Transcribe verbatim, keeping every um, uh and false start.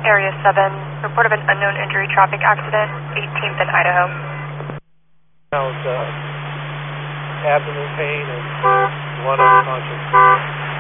Area seven, report of an unknown injury traffic accident, eighteenth in Idaho. How's uh, abdomen pain and one unconscious.